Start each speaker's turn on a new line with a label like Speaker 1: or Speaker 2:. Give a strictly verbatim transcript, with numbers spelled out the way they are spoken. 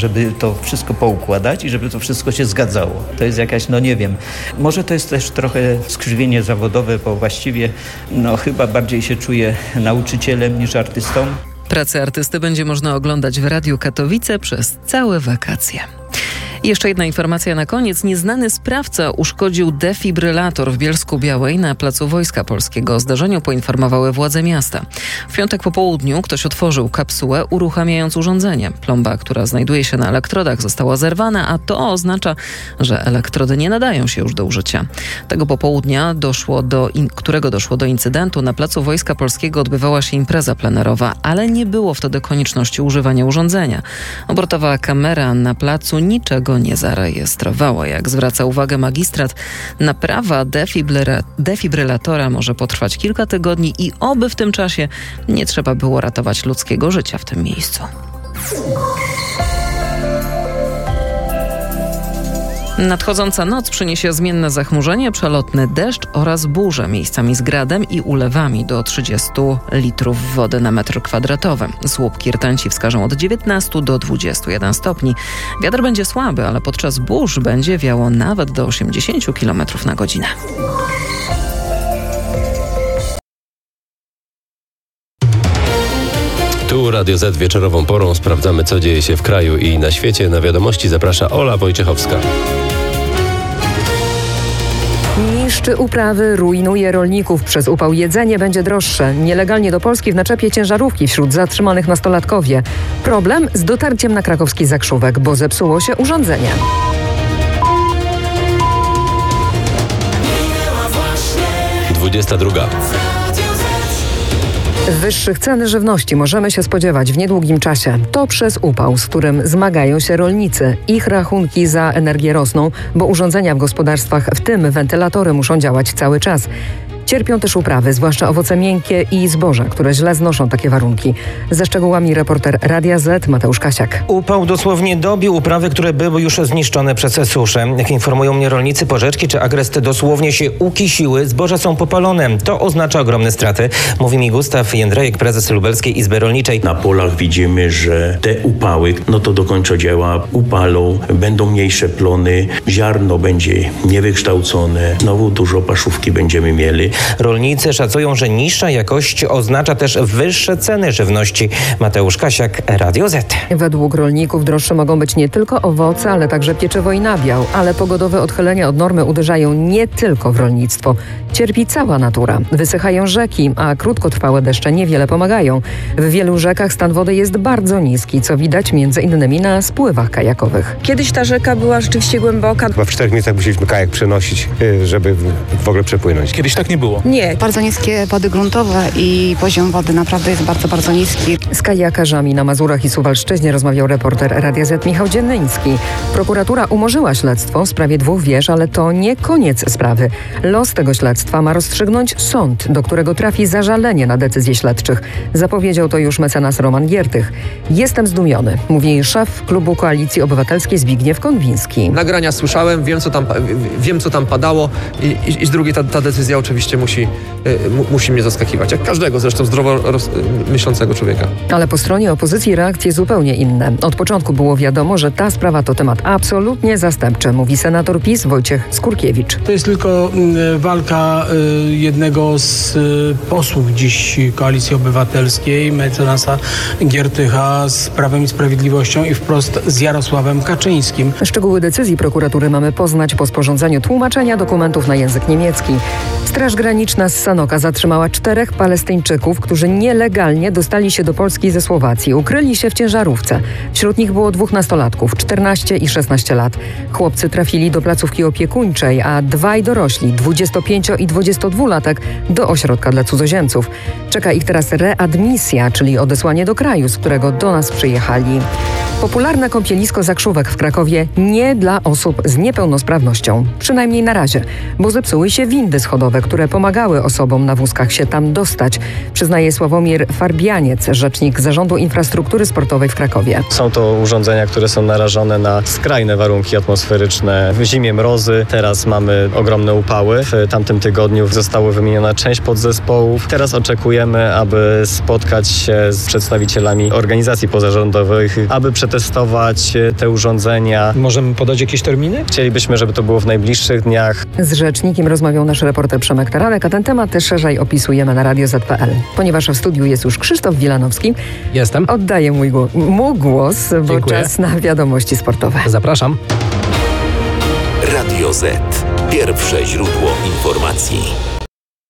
Speaker 1: żeby to wszystko poukładać i żeby to wszystko się zgadzało. To jest jakaś, no nie wiem, może to jest też trochę skrzywienie zawodowe, bo właściwie no chyba bardziej się czuję nauczycielem niż artystą.
Speaker 2: Pracę artysty będzie można oglądać w Radiu Katowice przez całe wakacje. I jeszcze jedna informacja na koniec. Nieznany sprawca uszkodził defibrylator w Bielsku-Białej na placu Wojska Polskiego. O zdarzeniu poinformowały władze miasta. W piątek po południu ktoś otworzył kapsułę, uruchamiając urządzenie. Plomba, która znajduje się na elektrodach, została zerwana, a to oznacza, że elektrody nie nadają się już do użycia. Tego popołudnia, doszło do in- którego doszło do incydentu, na placu Wojska Polskiego odbywała się impreza plenerowa, ale nie było wtedy konieczności używania urządzenia. Obrotowa kamera na placu niczego nie zarejestrowała. Jak zwraca uwagę magistrat, naprawa defibryla- defibrylatora może potrwać kilka tygodni i oby w tym czasie nie trzeba było ratować ludzkiego życia w tym miejscu. Nadchodząca noc przyniesie zmienne zachmurzenie, przelotny deszcz oraz burze, miejscami z gradem i ulewami do trzydziestu litrów wody na metr kwadratowy. Słupki rtęci wskażą od dziewiętnastu do dwudziestu jeden stopni. Wiatr będzie słaby, ale podczas burz będzie wiało nawet do osiemdziesięciu kilometrów na godzinę.
Speaker 3: Tu Radio Z wieczorową porą sprawdzamy, co dzieje się w kraju i na świecie. Na wiadomości zaprasza Ola Wojciechowska.
Speaker 4: Niszczy uprawy, rujnuje rolników. Przez upał jedzenie będzie droższe. Nielegalnie do Polski w naczepie ciężarówki wśród zatrzymanych nastolatkowie. Problem z dotarciem na krakowski Zakrzówek, bo zepsuło się urządzenie.
Speaker 3: dwudziesta druga.
Speaker 4: Wyższych cen żywności możemy się spodziewać w niedługim czasie. To przez upał, z którym zmagają się rolnicy. Ich rachunki za energię rosną, bo urządzenia w gospodarstwach, w tym wentylatory, muszą działać cały czas. Cierpią też uprawy, zwłaszcza owoce miękkie i zboża, które źle znoszą takie warunki. Ze szczegółami reporter Radia Z Mateusz Kasiak.
Speaker 5: Upał dosłownie dobił uprawy, które były już zniszczone przez suszę. Jak informują mnie rolnicy, porzeczki czy agresty dosłownie się ukisiły, zboża są popalone. To oznacza ogromne straty, mówi mi Gustaw Jędrejek, prezes Lubelskiej Izby Rolniczej.
Speaker 6: Na polach widzimy, że te upały, no to do końca dzieła upalą, będą mniejsze plony, ziarno będzie niewykształcone, znowu dużo paszówki będziemy mieli.
Speaker 5: Rolnicy szacują, że niższa jakość oznacza też wyższe ceny żywności. Mateusz Kasiak, Radio Z.
Speaker 4: Według rolników droższe mogą być nie tylko owoce, ale także pieczywo i nabiał. Ale pogodowe odchylenia od normy uderzają nie tylko w rolnictwo. Cierpi cała natura. Wysychają rzeki, a krótkotrwałe deszcze niewiele pomagają. W wielu rzekach stan wody jest bardzo niski, co widać między innymi na spływach kajakowych.
Speaker 7: Kiedyś ta rzeka była rzeczywiście głęboka.
Speaker 8: Chyba w czterech miejscach musieliśmy kajak przenosić, żeby w ogóle przepłynąć.
Speaker 9: Kiedyś tak nie było.
Speaker 7: Nie.
Speaker 10: Bardzo niskie wody gruntowe i poziom wody naprawdę jest bardzo, bardzo niski.
Speaker 4: Z kajakarzami na Mazurach i Suwalszczyźnie rozmawiał reporter Radia Z Michał Dziennyński. Prokuratura umorzyła śledztwo w sprawie dwóch wież, ale to nie koniec sprawy. Los tego śledztwa ma rozstrzygnąć sąd, do którego trafi zażalenie na decyzje śledczych. Zapowiedział to już mecenas Roman Giertych. Jestem zdumiony, mówi szef klubu Koalicji Obywatelskiej Zbigniew Konwiński.
Speaker 11: Nagrania słyszałem, wiem co tam, wiem, co tam padało i, i, i z drugiej ta, ta decyzja oczywiście musi, y, musi mnie zaskakiwać. Jak każdego zresztą zdrowo roz, myślącego człowieka.
Speaker 4: Ale po stronie opozycji reakcje zupełnie inne. Od początku było wiadomo, że ta sprawa to temat absolutnie zastępczy, mówi senator PiS Wojciech Skurkiewicz.
Speaker 12: To jest tylko y, walka y, jednego z y, posłów dziś Koalicji Obywatelskiej, mecenasa Giertycha, z Prawem i Sprawiedliwością i wprost z Jarosławem Kaczyńskim.
Speaker 4: Szczegóły decyzji prokuratury mamy poznać po sporządzeniu tłumaczenia dokumentów na język niemiecki. Straż Graniczna z Sanoka zatrzymała czterech Palestyńczyków, którzy nielegalnie dostali się do Polski ze Słowacji. Ukryli się w ciężarówce. Wśród nich było dwóch nastolatków, czternaście i szesnaście lat. Chłopcy trafili do placówki opiekuńczej, a dwaj dorośli, dwudziestopięcio- i dwudziestodwulatek, do ośrodka dla cudzoziemców. Czeka ich teraz readmisja, czyli odesłanie do kraju, z którego do nas przyjechali. Popularne kąpielisko Zakrzówek w Krakowie nie dla osób z niepełnosprawnością. Przynajmniej na razie, bo zepsuły się windy schodowe, które pomagały osobom na wózkach się tam dostać, przyznaje Sławomir Farbianiec, rzecznik Zarządu Infrastruktury Sportowej w Krakowie.
Speaker 9: Są to urządzenia, które są narażone na skrajne warunki atmosferyczne. W zimie mrozy, teraz mamy ogromne upały. W tamtym tygodniu została wymieniona część podzespołów. Teraz oczekujemy, aby spotkać się z przedstawicielami organizacji pozarządowych, aby przetestować te urządzenia.
Speaker 5: Możemy podać jakieś terminy?
Speaker 9: Chcielibyśmy, żeby to było w najbliższych dniach.
Speaker 4: Z rzecznikiem rozmawiał nasz reporter Przemek Taranek, a ten temat też szerzej opisujemy na radio zet pe el. Ponieważ w studiu jest już Krzysztof Wilanowski,
Speaker 11: Jestem.
Speaker 4: oddaję mój głos, mu głos, bo
Speaker 11: Dziękuję.
Speaker 4: czas na wiadomości sportowe.
Speaker 11: Zapraszam.
Speaker 13: Radio Z. Pierwsze źródło informacji.